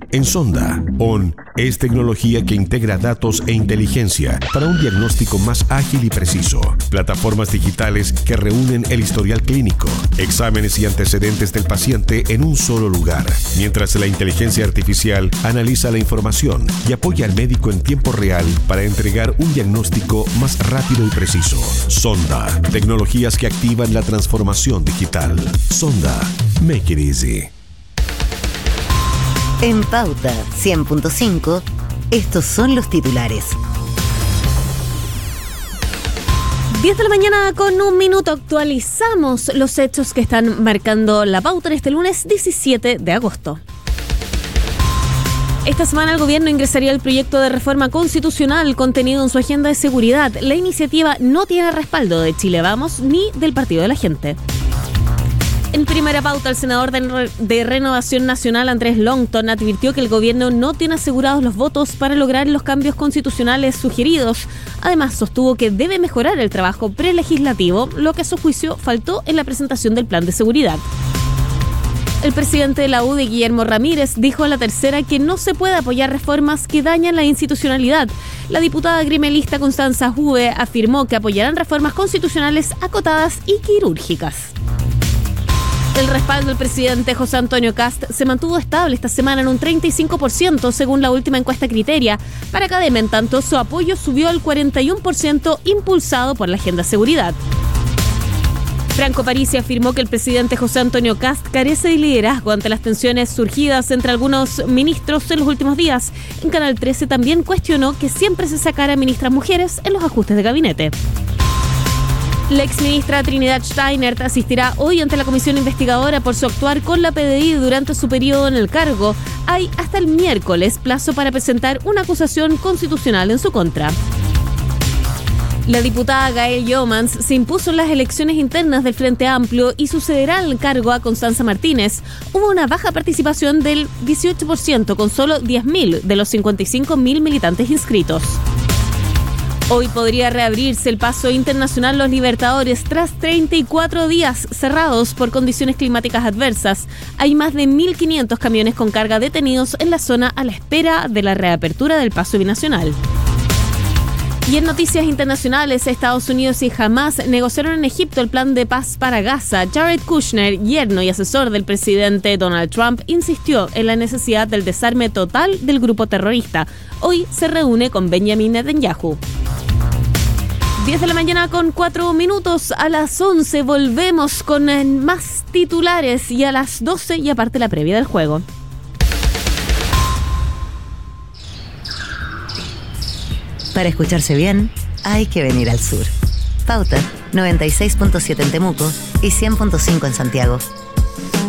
En Sonda, ON es tecnología que integra datos e inteligencia para un diagnóstico más ágil y preciso. Plataformas digitales que reúnen el historial clínico, exámenes y antecedentes del paciente en un solo lugar, mientras la inteligencia artificial analiza la información y apoya al médico en tiempo real para entregar un diagnóstico más rápido y preciso. Sonda, tecnologías que activan la transformación digital. Sonda, make it easy. En Pauta 100.5, estos son los titulares. 10 de la mañana con un minuto, actualizamos los hechos que están marcando la pauta en este lunes 17 de agosto. Esta semana el gobierno ingresaría el proyecto de reforma constitucional contenido en su agenda de seguridad. La iniciativa no tiene respaldo de Chile Vamos ni del Partido de la Gente. En primera pauta, el senador de Renovación Nacional, Andrés Longton, advirtió que el gobierno no tiene asegurados los votos para lograr los cambios constitucionales sugeridos. Además, sostuvo que debe mejorar el trabajo prelegislativo, lo que a su juicio faltó en la presentación del plan de seguridad. El presidente de la UDI, Guillermo Ramírez, dijo a La Tercera que no se puede apoyar reformas que dañan la institucionalidad. La diputada grimelista Constanza Juve afirmó que apoyarán reformas constitucionales acotadas y quirúrgicas. El respaldo del presidente José Antonio Kast se mantuvo estable esta semana en un 35% según la última encuesta Criteria. Para Cadena, en tanto, su apoyo subió al 41% impulsado por la agenda seguridad. Franco Parisi afirmó que el presidente José Antonio Kast carece de liderazgo ante las tensiones surgidas entre algunos ministros en los últimos días. En Canal 13 también cuestionó que siempre se sacara a ministras mujeres en los ajustes de gabinete. La exministra Trinidad Steiner asistirá hoy ante la comisión investigadora por su actuar con la PDI durante su periodo en el cargo. Hay hasta el miércoles plazo para presentar una acusación constitucional en su contra. La diputada Gael Jomans se impuso en las elecciones internas del Frente Amplio y sucederá al cargo a Constanza Martínez. Hubo una baja participación del 18% con solo 10.000 de los 55.000 militantes inscritos. Hoy podría reabrirse el paso internacional Los Libertadores tras 34 días cerrados por condiciones climáticas adversas. Hay más de 1.500 camiones con carga detenidos en la zona a la espera de la reapertura del paso binacional. Y en noticias internacionales, Estados Unidos y Hamás negociaron en Egipto el plan de paz para Gaza. Jared Kushner, yerno y asesor del presidente Donald Trump, insistió en la necesidad del desarme total del grupo terrorista. Hoy se reúne con Benjamin Netanyahu. 10 de la mañana con 4 minutos. A las 11 volvemos con más titulares y a las 12 y aparte la previa del juego. Para escucharse bien, hay que venir al sur. Pauta 96.7 en Temuco y 100.5 en Santiago.